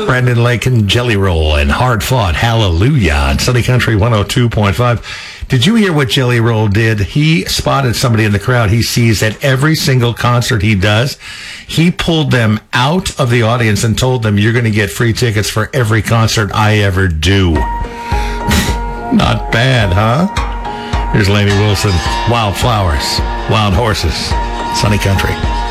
Brandon Lake and Jelly Roll and Hard Fought Hallelujah on Sunny Country 102.5. Did you hear what Jelly Roll did? He spotted somebody in the crowd he sees at every single concert he does. He pulled them out of the audience and told them, you're going to get free tickets for every concert I ever do. Not bad, huh? Here's Lainey Wilson, Wildflowers, Wild Horses, Sunny Country.